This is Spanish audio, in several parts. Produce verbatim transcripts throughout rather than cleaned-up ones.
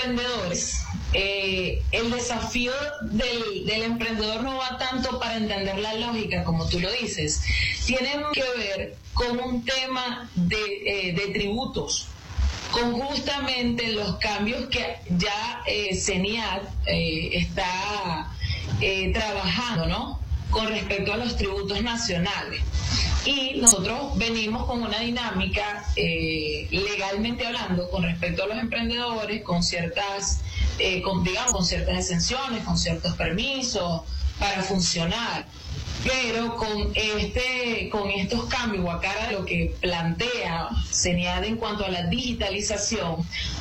emprendedores, eh, el desafío del, del emprendedor no va tanto para entender la lógica, como tú lo dices, tiene que ver con un tema de, eh, de tributos, con justamente los cambios que ya eh, CENIAT eh, está eh, trabajando, ¿no?, con respecto a los tributos nacionales. Y nosotros venimos con una dinámica, eh, legalmente hablando, con respecto a los emprendedores, con ciertas, eh, con, digamos, con ciertas exenciones, con ciertos permisos para funcionar. Pero con este, con estos cambios, o a cara de lo que plantea CENIAT en cuanto a la digitalización,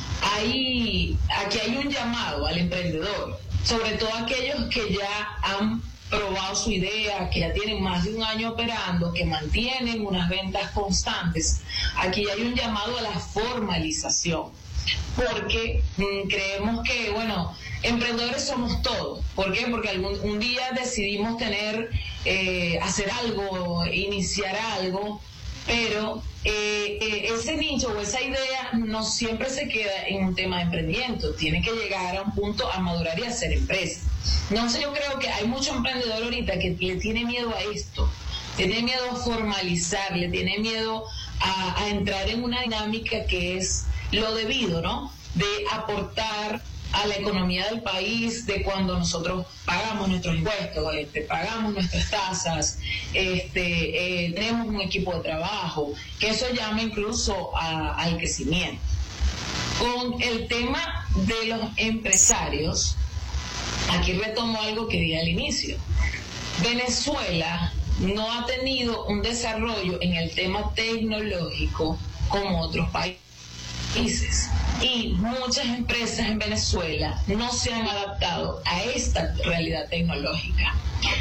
hay, aquí hay un llamado al emprendedor, sobre todo aquellos que ya han probado su idea, que ya tienen más de un año operando, que mantienen unas ventas constantes. Aquí hay un llamado a la formalización, porque mmm, creemos que, bueno, emprendedores somos todos. ¿Por qué? Porque algún un día decidimos tener, eh, hacer algo, iniciar algo, pero eh, eh, ese nicho o esa idea no siempre se queda en un tema de emprendimiento, tiene que llegar a un punto a madurar y a ser empresa. No sé, yo creo que hay mucho emprendedor ahorita que le tiene miedo a esto, le tiene miedo a formalizar, le tiene miedo a, a entrar en una dinámica que es lo debido, ¿no?, de aportar a la economía del país, de cuando nosotros pagamos nuestros impuestos, este, pagamos nuestras tasas, este, eh, tenemos un equipo de trabajo, que eso llama incluso a, al crecimiento. Con el tema de los empresarios, aquí retomo algo que dije al inicio. Venezuela no ha tenido un desarrollo en el tema tecnológico como otros países. Y muchas empresas en Venezuela no se han adaptado a esta realidad tecnológica.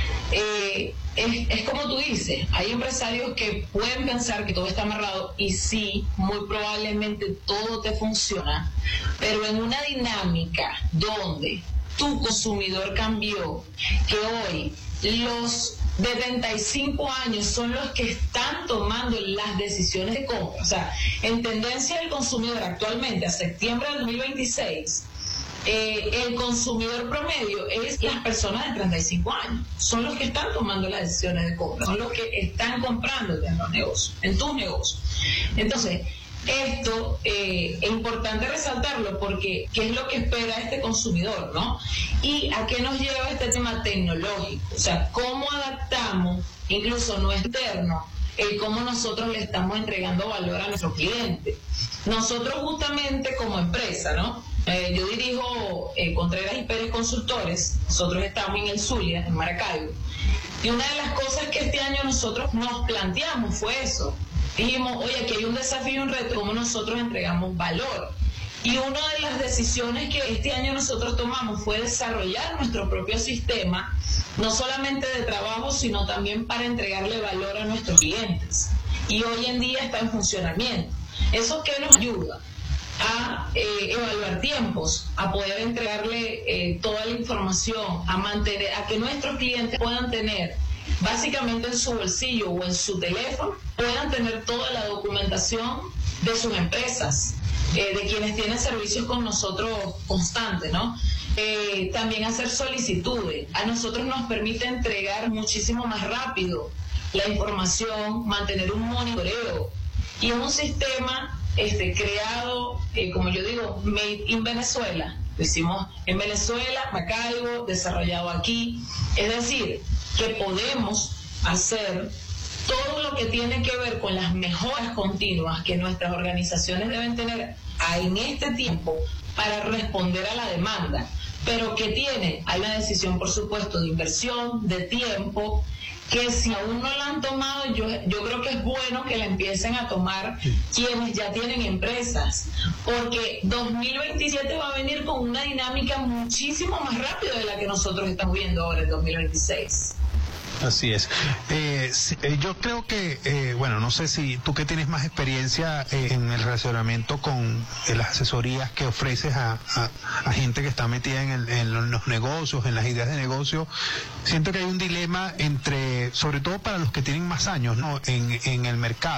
Eh, es, es como tú dices, hay empresarios que pueden pensar que todo está amarrado y sí, muy probablemente todo te funciona, pero en una dinámica donde tu consumidor cambió, que hoy los de treinta y cinco años son los que están tomando las decisiones de compra. O sea, en tendencia del consumidor actualmente, a septiembre del dos mil veintiséis, eh, el consumidor promedio es las personas de treinta y cinco años. Son los que están tomando las decisiones de compra, son los que están comprando en los negocios, en tus negocios. Entonces, esto eh, es importante resaltarlo porque ¿qué es lo que espera este consumidor, no? ¿Y a qué nos lleva este tema tecnológico? O sea, ¿cómo adaptamos, incluso no externo, el cómo nosotros le estamos entregando valor a nuestro cliente? Nosotros justamente como empresa, ¿no? Eh, yo dirijo eh, Contreras y Pérez Consultores, nosotros estamos en el Zulia, en Maracaibo, y una de las cosas que este año nosotros nos planteamos fue eso. Dijimos, oye, aquí hay un desafío y un reto, cómo nosotros entregamos valor. Y una de las decisiones que este año nosotros tomamos fue desarrollar nuestro propio sistema, no solamente de trabajo, sino también para entregarle valor a nuestros clientes. Y hoy en día está en funcionamiento. ¿Eso qué nos ayuda? A eh, evaluar tiempos, a poder entregarle eh, toda la información, a mantener, a que nuestros clientes puedan tener básicamente en su bolsillo o en su teléfono, puedan tener toda la documentación de sus empresas, eh, de quienes tienen servicios con nosotros constantes, ¿no? Eh, también hacer solicitudes. A nosotros nos permite entregar muchísimo más rápido la información, mantener un monitoreo. Y es un sistema este, creado, eh, como yo digo, made in Venezuela. Lo hicimos en Venezuela, Maracaibo, desarrollado aquí. Es decir, que podemos hacer todo lo que tiene que ver con las mejoras continuas que nuestras organizaciones deben tener en este tiempo para responder a la demanda, pero que tiene, hay una decisión por supuesto de inversión, de tiempo, que si aún no la han tomado, yo, yo creo que es bueno que la empiecen a tomar quienes ya tienen empresas, porque dos mil veintisiete va a venir con una dinámica muchísimo más rápida de la que nosotros estamos viendo ahora en dos mil veintiséis. Así es. Eh, yo creo que, eh, bueno, no sé si tú que tienes más experiencia eh, en el relacionamiento con eh, las asesorías que ofreces a, a, a gente que está metida en, el, en los negocios, en las ideas de negocio, siento que hay un dilema entre, sobre todo para los que tienen más años, ¿no?, en, en el mercado.